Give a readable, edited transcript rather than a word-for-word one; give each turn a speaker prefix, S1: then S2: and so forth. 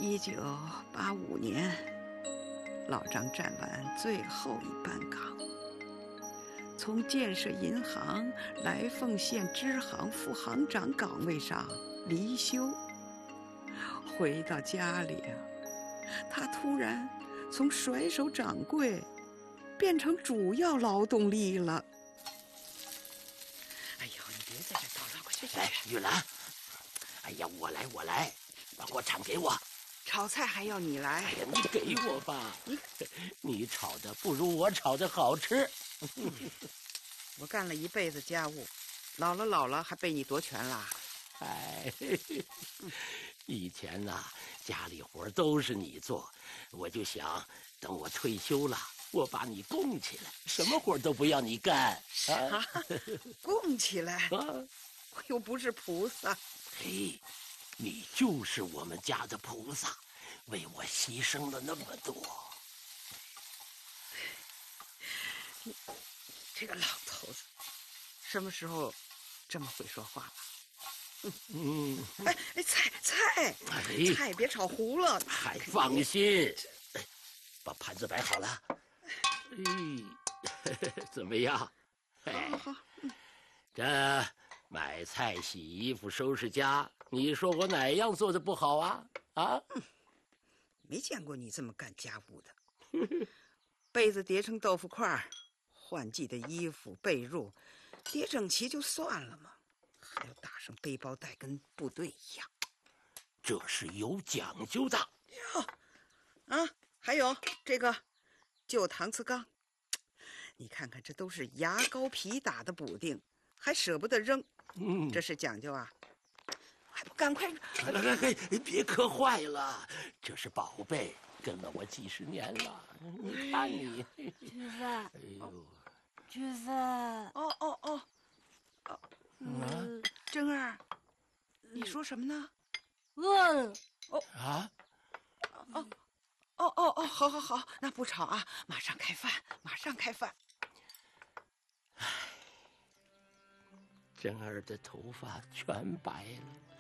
S1: 1985年，老张站完最后一班岗，从建设银行来凤县支行副行长岗位上离休。回到家里啊，他突然从甩手掌柜变成主要劳动力了。哎呦，你别在这叨叨，快去！
S2: 来，玉兰，哎呀，我来，把锅铲给我。
S1: 炒菜还要你来？
S2: 哎呀，你给我吧，你炒的不如我炒的好吃。
S1: 我干了一辈子家务，老了还被你夺权了。
S2: 哎，以前呐，家里活都是你做，我就想等我退休了，我把你供起来，什么活都不要你干。
S1: 啊，供起来？我又不是菩萨。
S2: 嘿，你就是我们家的菩萨，为我牺牲了那么多。
S1: 你这个老头子，什么时候这么会说话了？菜别炒糊了。
S2: 还放心，把盘子摆好了。怎么样？
S1: 好。
S2: 这买菜、洗衣服、收拾家，你说我哪样做的不好啊？
S1: 没见过你这么干家务的。被子叠成豆腐块，换季的衣服被褥叠整齐就算了嘛，还要打上背包带，跟部队一样。
S2: 这是有讲究的。
S1: 还有这个旧搪瓷缸，你看看，这都是牙膏皮打的补丁，还舍不得扔。这是讲究啊！还不赶快！
S2: 别磕坏了，这是宝贝，跟了我几十年了。你看你，
S3: 菊芬，
S2: 哎呦，
S3: 菊芬，
S1: 珍儿，你说什么呢？好，那不吵啊，马上开饭。
S2: 珍儿的头发全白了。